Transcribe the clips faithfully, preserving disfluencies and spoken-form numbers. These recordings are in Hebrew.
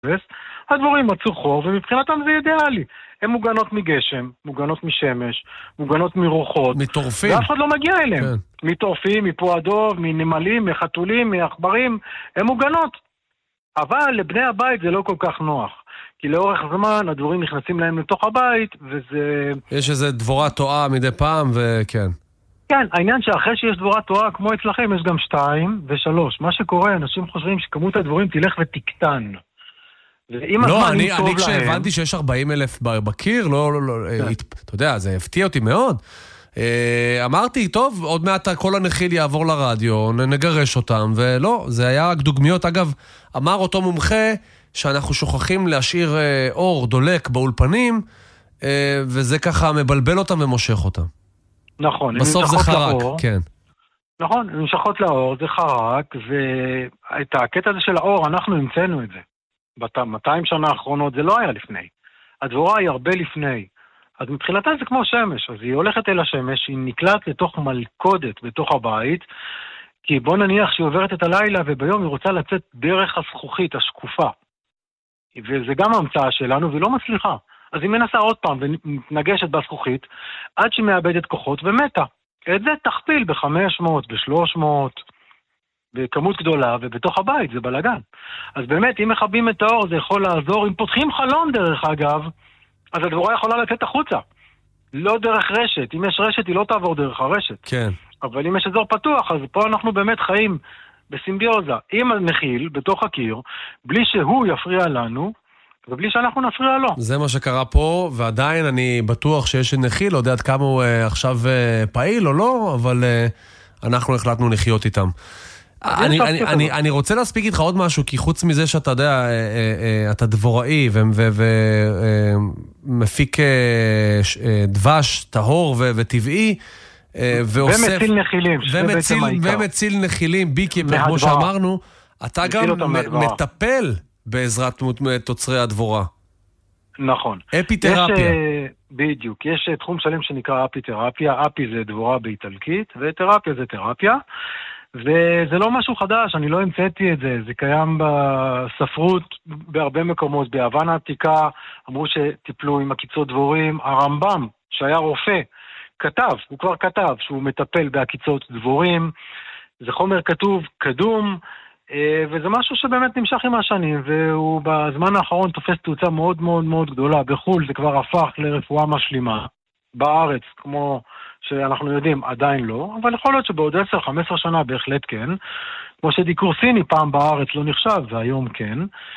הדבורים מצאו חור, ומבחינתם זה אידיאלי. הן מוגנות מגשם, מוגנות משמש, מוגנות מרוחות. מטורפים. ואף אחד לא מגיע אליהם. כן. מטורפים, מפועדוב, מנמלים, מחתולים, מאחברים, הן מוגנות. אבל לבני הבית זה לא כל כך נוח. כי לאורך זמן הדבורים נכנסים להם לתוך הבית, וזה... יש איזה דבורה טועה מדי פעם, וכן. כן, העניין שאחרי שיש דבורה טועה, כמו אצלכם, יש גם שתיים ושלוש. מה שקורה, אנשים חושבים שכמות הדבורים תלך ותקטן. לא, אני, אני כשהבנתי שיש ארבעים אלף בקיר, לא, לא, לא, אתה יודע, זה הפתיע אותי מאוד. אמרתי, טוב, עוד מעט כל הנחיל יעבור לרדיו, נגרש אותם, ולא, זה היה רק דוגמיות. אגב, אמר אותו מומחה שאנחנו שוכחים להשאיר אור דולק באולפנים, וזה ככה מבלבל אותם ומושך אותם. נכון. בסוף זה חרק, כן. נכון, נמשכות לאור, זה חרק, ואת הקטע הזה של האור, אנחנו המצאנו את זה. ב-מאתיים שנה האחרונות זה לא היה לפני. הדבורה היא הרבה לפני. אז מבחינתה זה כמו שמש, אז היא הולכת אל השמש, היא נקלט לתוך מלכודת בתוך הבית, כי בוא נניח שהיא עוברת את הלילה, וביום היא רוצה לצאת דרך הזכוכית השקופה. וזה גם ההמצאה שלנו, והיא לא מצליחה. אז היא מנסה עוד פעם, ונגשת בזכוכית, עד שהיא מאבדת כוחות ומתה. את זה תכפיל ב-חמש מאות, ב-שלוש מאות, בכמות גדולה, ובתוך הבית זה בלגן. אז באמת, אם מחבים את האור, זה יכול לעזור. אם פותחים חלון דרך אגב, אז הדבורה יכולה לצאת החוצה. לא דרך רשת. אם יש רשת, היא לא תעבור דרך הרשת. כן. אבל אם יש אזור פתוח, אז פה אנחנו באמת חיים בסימביוזה. עם הנחיל, בתוך הקיר, בלי שהוא יפריע לנו, ובלי שאנחנו נפריע לו. זה מה שקרה פה, ועדיין אני בטוח שיש נחיל, לא יודע עד כמה הוא uh, עכשיו uh, פעיל או לא, אבל uh, אנחנו החלטנו לחיות איתם. אני, אני, אני, אני רוצה להספיק איתך עוד משהו, כי חוץ מזה שאתה יודע, אתה דבוראי ומפיק דבש, טהור וטבעי, ומציל נחילים, ומציל נחילים, ביקי, כמו שאמרנו, אתה גם מטפל בעזרת תוצרי הדבורה. נכון. אפיתרפיה. בדיוק, יש תחום שלם שנקרא אפיתרפיה, אפי זה דבורה באיטלקית, ותרפיה זה תרפיה. וזה לא משהו חדש, אני לא המצאתי את זה, זה קיים בספרות בהרבה מקומות. ביוון העתיקה אמרו שטיפלו עם עקיצות דבורים. הרמב"ם, שהיה רופא, כתב, הוא כבר כתב שהוא מטפל בעקיצות דבורים. זה חומר כתוב קדום, וזה משהו שבאמת נמשך עם השנים, והוא בזמן האחרון תופס תאוצה מאוד מאוד מאוד גדולה. בחול זה כבר הפך לרפואה משלימה. בארץ, כמו שאנחנו יודעים, עדיין לא, אבל יכול להיות שבעוד עשר חמש עשרה שנה בהחלט כן, כמו שדיקור סיני פעם בארץ לא נחשב, והיום כן,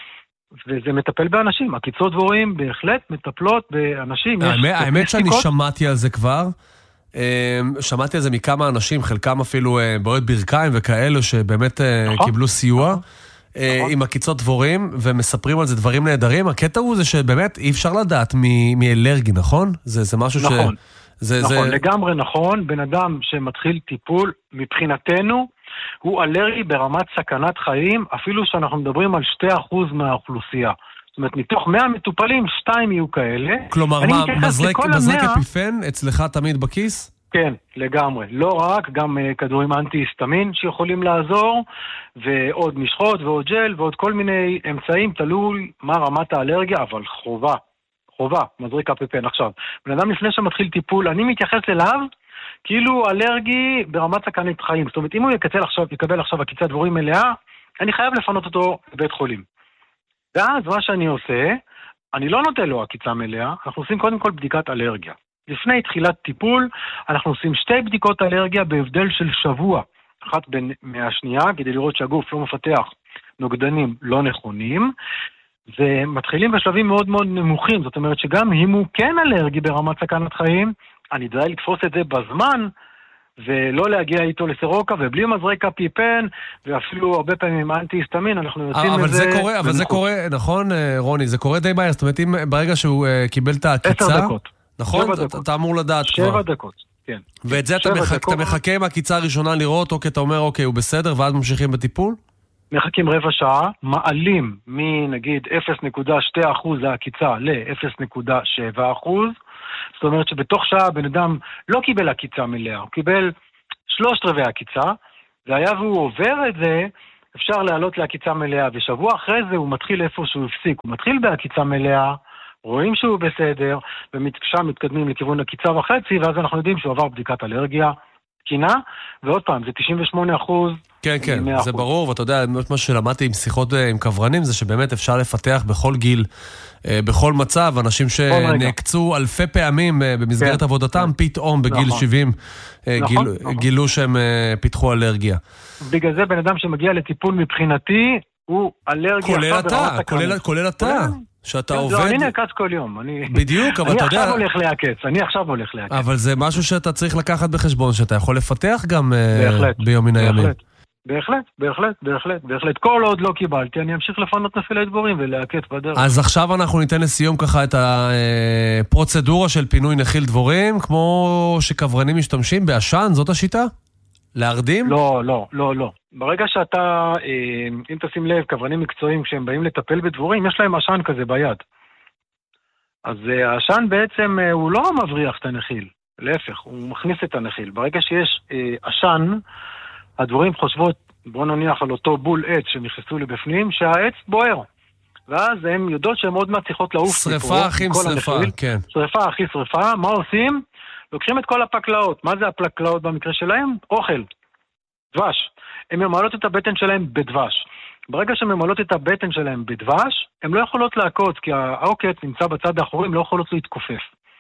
וזה מטפל באנשים. עקיצות דבורים בהחלט מטפלות באנשים. האמת שאני שמעתי על זה כבר, שמעתי על זה מכמה אנשים, חלקם אפילו בעיות ברכיים וכאלו שבאמת קיבלו סיוע, עם עקיצות דבורים, ומספרים על זה דברים נהדרים. הקטע הוא זה שבאמת אי אפשר לדעת מאלרגי, נכון? זה משהו ש... נכון. זה, נכון, זה... לגמרי נכון. בן אדם שמתחיל טיפול, מבחינתנו, הוא אלרגי ברמת סכנת חיים, אפילו שאנחנו מדברים על שני אחוז מהאוכלוסייה. זאת אומרת, מתוך מאה מטופלים, שתיים יהיו כאלה. כלומר, מה, מזרק, מזרק המאה... אפיפן אצלך תמיד בכיס? כן, לגמרי. לא רק, גם uh, כדורים אנטי-היסטמין שיכולים לעזור, ועוד משחות ועוד ג'ל ועוד כל מיני אמצעים, תלוי מה רמת האלרגיה, אבל חובה. חובה, מזריק אפיפן. עכשיו, בן אדם לפני שמתחיל טיפול, אני מתייחס אליו כאילו אלרגי ברמת סכנת חיים. זאת אומרת, אם הוא יקצל עכשיו, יקבל עכשיו עקיצת דבורים מלאה, אני חייב לפנות אותו לבית חולים. ואז מה שאני עושה, אני לא נותן לו עקיצה מלאה, אנחנו עושים קודם כל בדיקת אלרגיה. לפני תחילת טיפול, אנחנו עושים שתי בדיקות אלרגיה בהבדל של שבוע, אחת בין מהשנייה, כדי לראות שהגוף לא מפתח נוגדנים לא נכונים, ומתחילים בשלבים מאוד מאוד נמוכים. זאת אומרת שגם אם הוא כן אלרגי ברמת סכנת חיים, אני יודע לתפוס את זה בזמן, ולא להגיע איתו לסרוקה, ובלי מזרק אפיפן, ואפילו הרבה פעמים עם אנטי-היסטמין, אנחנו יוצאים אבל מזה... זה קורה, אבל זה קורה, נכון, רוני, זה קורה די מהר. זאת אומרת, אם ברגע שהוא קיבל את העקיצה... עשר דקות. נכון? אתה אמור לדעת כבר. שבע דקות, כן. ואת זה אתה מחכה עם העקיצה הראשונה לראות, או כי אתה אומר, אוקיי, הוא בסדר, ואז ממשיכים בטיפול? מחכים רבע שעה, מעלים מנגיד אפס נקודה שתיים אחוז העקיצה ל-אפס נקודה שבע אחוז. זאת אומרת שבתוך שעה בן אדם לא קיבל עקיצה מלאה, הוא קיבל שלושת רבעי עקיצה, והיה והוא עובר את זה, אפשר לעלות לעקיצה מלאה, ושבוע אחרי זה הוא מתחיל איפה שהוא הפסיק, הוא מתחיל בעקיצה מלאה, רואים שהוא בסדר, ושם מתקדמים לכיוון עקיצה וחצי, ואז אנחנו יודעים שהוא עבר בדיקת אלרגיה תקינה, ועוד פעם, זה תשעים ושמונה אחוז. כן, כן, זה ברור, ואתה יודע, מה שלמדתי עם שיחות עם קברנים, זה שבאמת אפשר לפתח בכל גיל, בכל מצב, אנשים שנקצו אלפי פעמים במסגרת עבודתם, פתאום בגיל שבעים גילו שהם פיתחו אלרגיה. בגלל זה בן אדם שמגיע לטיפול מבחינתי, הוא אלרגיה. כולל אתה, כולל אתה. שאתה עובד... אני נעקץ כל יום. בדיוק, אבל אתה יודע... אני עכשיו הולך להעקץ, אני עכשיו הולך להעקץ. אבל זה משהו שאתה צריך לקחת בחשבון, שאתה יכול לפתח גם ביום מן הימים. בהחלט, בהחלט, בהחלט, בהחלט. כל עוד לא קיבלתי, אני אמשיך לפנות נפילי דבורים ולהעקץ בדרך. אז עכשיו אנחנו ניתן לסיום ככה את הפרוצדורה של פינוי נחיל דבורים, כמו שקברנים משתמשים בעשן, זאת השיטה? להרדים? לא, לא, לא, לא. ברגע שאתה, אם תשים לב, קברנים מקצועיים, כשהם באים לטפל בדבורים, יש להם עשן כזה ביד. אז העשן בעצם, הוא לא מבריח את הנחיל, להפך, הוא מכניס את הנחיל. ברגע שיש עשן, הדבורים חושבות, בוא נניח על אותו בול עץ שנכנסו לבפנים, שהעץ בוער. ואז הן יודעות שהן עוד מעט צריכות לעוף. שריפה הכי שריפה, כן. שריפה הכי שריפה, מה עושים? לוקחים את כל הפקלאות. מה זה הפקלאות במקרה שלהם? אוכל. דבש. הן ממלאות את הבטן שלהם בדבש. ברגע שהן ממלאות את הבטן שלהם בדבש, הן לא יכולות לעקוץ, כי העוקץ נמצא בצד האחורי, הן לא יכולות להתכופף.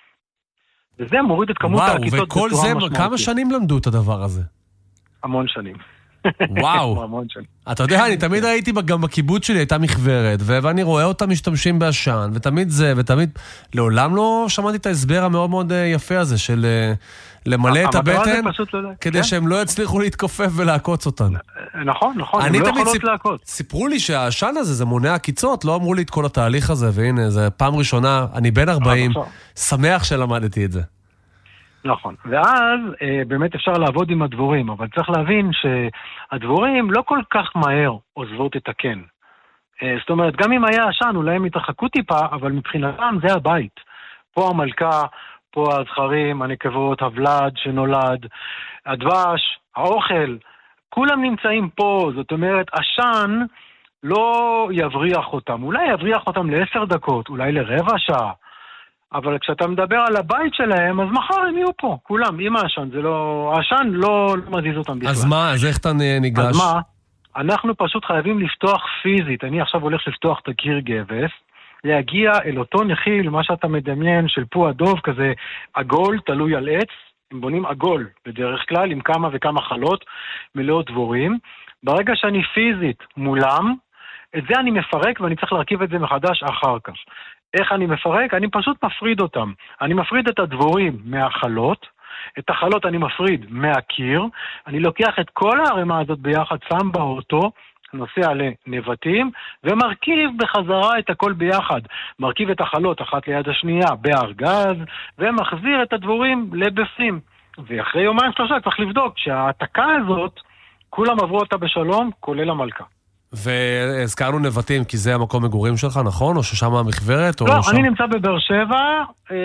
וזה מוריד את כמות העקיצות בצורה משמעותית. וואו, וכל זה, כמה שנים למדו את הדבר הזה? המון שנים. וואו. המון שנים. אתה יודע, אני תמיד ראיתי גם בקיבוץ שלי, הייתה מחברת, ואני רואה אותם משתמשים בעשן, ותמיד זה, ותמיד... לעולם לא שמעתי את ההסבר המאוד מאוד יפה הזה, של למלא את הבטן, כדי שהם לא יצליחו להתכופף ולעקוץ אותן. נכון, נכון, הם לא יכולות לעקוץ. סיפרו לי שהעשן הזה, זה מונע עקיצות, לא אמרו לי את כל התהליך הזה, והנה, זה פעם ראשונה, אני בן ארבעים, שמח שלמדתי את זה. נכון, ואז אה, באמת אפשר לעבוד עם הדבורים, אבל צריך להבין שהדבורים לא כל כך מהר עוזבות את הקן. אה, זאת אומרת, גם אם היה עשן, אולי הם יתרחקו טיפה, אבל מבחינתם זה הבית. פה המלכה, פה הזכרים, הנקבות, הוולד שנולד, הדבש, האוכל, כולם נמצאים פה, זאת אומרת, עשן לא יבריח אותם, אולי יבריח אותם לעשר דקות, אולי לרבע שעה, אבל כשאתה מדבר על הבית שלהם, אז מחר הם יהיו פה, כולם, עם העשן, זה לא, העשן לא, לא מזיז אותם בכלל. אז מה, אז איך אתה ניגש? אז מה, אנחנו פשוט חייבים לפתוח פיזית, אני עכשיו הולך לפתוח את הקיר גבס, להגיע אל אותו נחיל, מה שאתה מדמיין, של פוע דוב כזה, עגול, תלוי על עץ, הם בונים עגול בדרך כלל, עם כמה וכמה חלות, מלאות דבורים, ברגע שאני פיזית מולם, את זה אני מפרק ואני צריך להרכיב את זה מחדש אחר כך. איך אני מפרק? אני פשוט מפריד אותם. אני מפריד את הדבורים מהחלות, את החלות אני מפריד מהקיר, אני לוקח את כל הערימה הזאת ביחד, שם באוטו, נוסע לנבטים, ומרכיב בחזרה את הכל ביחד. מרכיב את החלות אחת ליד השנייה בארגז, ומחזיר את הדבורים לבפנים. ואחרי יומיים שלושה צריך לבדוק שההעתקה הזאת, כולם עברו אותה בשלום, כולל המלכה. והזכרנו נבטים, כי זה המקום מגורים שלך, נכון? או ששם המחברת? לא, אני נמצא בבאר שבע,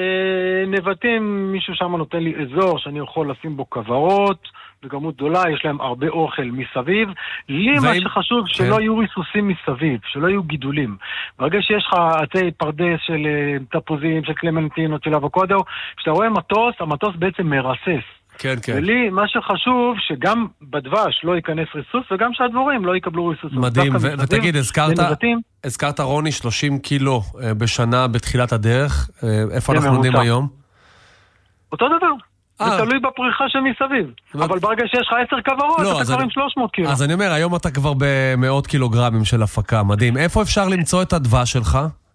נבטים, מישהו שם נותן לי אזור שאני יכול לשים בו כוורות, בכמות גדולה, יש להם הרבה אוכל מסביב. לי מה שחשוב, שלא יהיו ריסוסים מסביב, שלא יהיו גידולים. ברגע שיש לך עצי פרדס של תפוזים, של קלמנטינות, של אבוקדו, כשאתה רואה מטוס, המטוס בעצם מרסס. כן, כן. ולי, מה שחשוב, שגם בדבש לא ייכנס ריסוס, וגם שהדבורים לא יקבלו ריסוס. מדהים, ותגיד, הזכרת רוני שלושים קילו בשנה בתחילת הדרך, איפה אנחנו עומדים היום? אותו דבר. זה תלוי בפריחה שמסביב. אבל ברגע שיש לך עשר כוורות, אתה כבר עם שלוש מאות קילו. אז אני אומר, היום אתה כבר במאות קילוגרמים של הפקה, מדהים. איפה אפשר למצוא את הדבש שלך?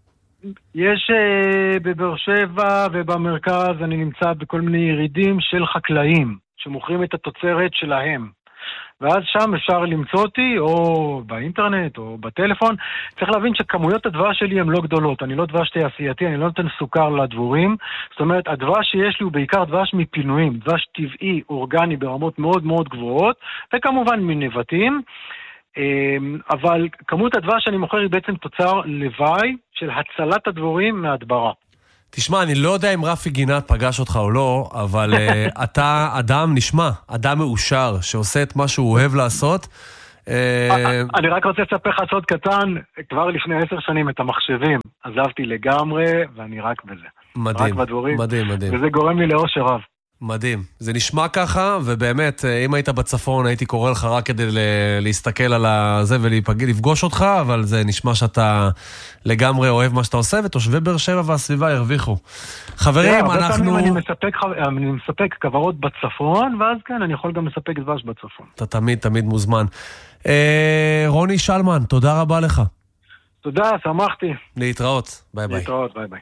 יש uh, בבאר שבע ובמרכז, אני נמצא בכל מיני ירידים של חקלאים, שמוכרים את התוצרת שלהם. ואז שם אפשר למצוא אותי, או באינטרנט, או בטלפון. צריך להבין שכמויות הדבש שלי הן לא גדולות. אני לא דבש תעשייתי, אני לא נותן סוכר לדבורים. זאת אומרת, הדבש שיש לי הוא בעיקר דבש מפינויים, דבש טבעי, אורגני, ברמות מאוד מאוד גבוהות, וכמובן מנבטים. אבל כמות הדבש שאני מוכר היא בעצם תוצר לוואי של הצלת הדבורים מהדברה. תשמע, אני לא יודע אם רפי גינת פגש אותך או לא, אבל אתה אדם נשמע, אדם מאושר, שעושה את מה שהוא אוהב לעשות, אני רק רוצה לספר לך סוד קטן, כבר לפני עשר שנים את המחשבים עזבתי לגמרי, ואני רק בזה. מדהים, מדהים, מדהים. וזה גורם לי לאושר רב. מדהים. זה נשמע ככה, ובאמת, אם היית בצפון, הייתי קורא לך רק כדי להסתכל על זה ולפגוש אותך, אבל זה נשמע שאתה לגמרי אוהב מה שאתה עושה, ותושבי באר שבע והסביבה ירוויחו. חברים, אנחנו... אני מספק כברות בצפון, ואז כן, אני יכול גם לספק דבש בצפון. אתה תמיד, תמיד מוזמן. רוני שלמן, תודה רבה לך. תודה, שמחתי. להתראות, ביי ביי. להתראות, ביי ביי.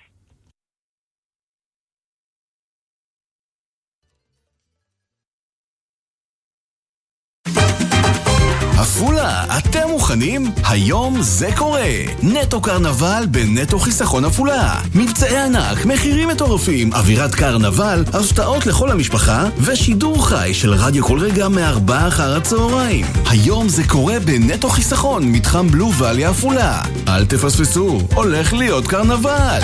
עפולה, אתם מוכנים? היום זה קורה. נטו קרנבל בנטו חיסכון עפולה. מבצעי ענק, מחירים מטורפים, אווירת קרנבל, הפתעות לכל המשפחה ושידור חי של רדיו כל רגע מארבע אחר הצהריים. היום זה קורה בנטו חיסכון, מתחם בלו ואלי עפולה. אל תפספסו, הולך להיות קרנבל.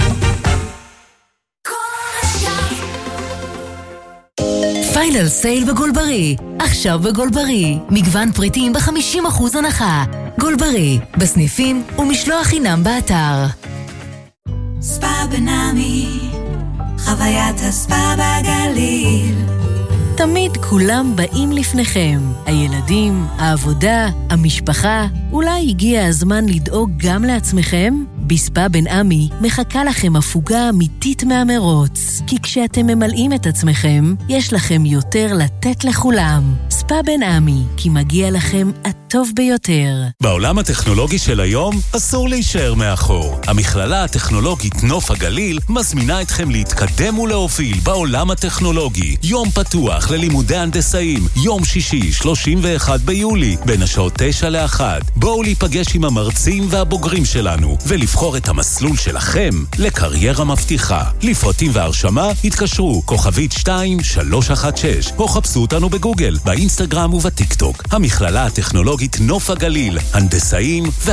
פיינל סייל בגולברי, עכשיו בגולברי, מגוון פריטים ב-חמישים אחוז הנחה. גולברי, בסניפים ומשלוח חינם באתר. ספא בנעמי, חוויית הספא בגליל. תמיד כולם באים לפניכם, הילדים, העבודה, המשפחה. אולי הגיע הזמן לדאוג גם לעצמכם? בספא בן עמי מחכה לכם הפוגה אמיתית מהמרוץ, כי כשאתם ממלאים את עצמכם, יש לכם יותר לתת לכולם. ספא בן עמי, כי מגיע לכם הטוב ביותר. בעולם הטכנולוגי של היום, אסור להישאר מאחור. המכללה הטכנולוגית נוף הגליל מזמינה אתכם להתקדם ולהוביל בעולם הטכנולוגי. יום פתוח ללימודי הנדסאים, יום שישי, שלושים ואחד ביולי, בין השעות תשע לאחת. בואו להיפגש עם המרצים והבוגרים שלנו, ולבחור את המסלול שלכם לקריירה מבטיחה. לפרטים והרשמה, התקשרו כוכבית שתיים שלוש אחת שש, או חפשו אותנו בגוגל, באינסטגרם ובטיקטוק. המכללה הטכנולוגית נוף הגליל, הנדסאים